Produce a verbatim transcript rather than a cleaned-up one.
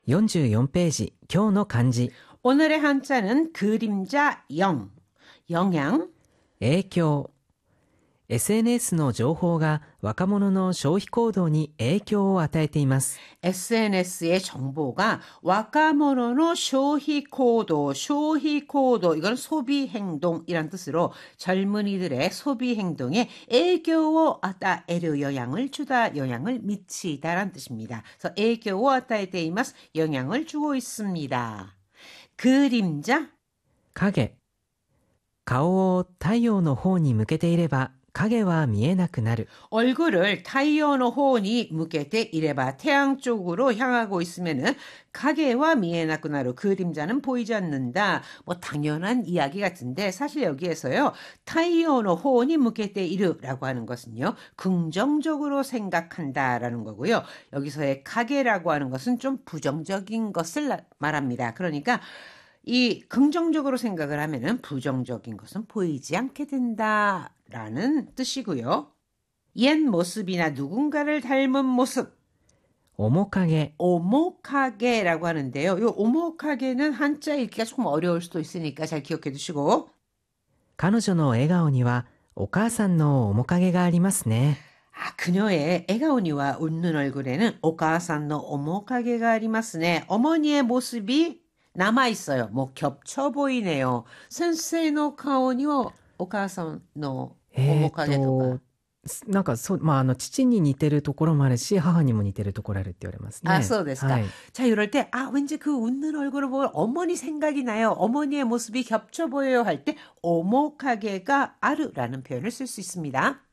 よんじゅうよんページ、今日の漢字。 오늘의 한자는 그림자 영, 영향, 影響。 エスエヌエス の情報が若者の消費行動に影響を与えています。 에스엔에스의 정보가 와카모노의 소비行動, 소비行動, 이건 소비 행동이란 뜻으로 젊은이들의 소비 행동에影響を与える 영향을 주다, 영향을 미치다란 뜻입니다. 그래서 影響を与えています, 영향을 주고 있습니다. 그림자, 影。顔を太陽の方に向けていれば影は見えなくなる。 얼굴을 타이어노 호니 무게테 이래봐 태양 쪽으로 향하고 있으면은 가게와 미에나쿠나루 그림자는 보이지 않는다. 뭐 당연한 이야기 같은데 사실 여기에서요. 타이어노 호니 무게테 이르라고 하는 것은요. 긍정적으로 생각한다라는 거고요. 여기서의 가게라고 하는 것은 좀 부정적인 것을 말합니다. 그러니까 이 긍정적으로 생각을 하면은 부정적인 것은 보이지 않게 된다라는 뜻이고요. 옛 모습이나 누군가를 닮은 모습. 面影。 오목하게라고 하는데요. 이 오목하게는 한자 읽기가 조금 어려울 수도 있으니까 잘 기억해 두시고. 彼女の笑顔にはお母さんの面影がありますね。 아, 그녀의 에가오니와 웃는 얼굴에는 오카산의 오목하게가 아리마스네. 어머니의 모습이 남아있어요. 뭐 겹쳐 보이네요. 센세이의 가오니와 오카산의 えー 오목하게とか. と、なんかそう、まあ、あの、父に似てるところもあるし、母にも似てるところあるって言われますね。 아, そうですか. はい。 자, 이럴 때, 아, 왠지 그 웃는 얼굴을 보면 어머니 생각이 나요. 어머니의 모습이 겹쳐 보여요 할 때, 오목하게가 아르라는 표현을 쓸 수 있습니다.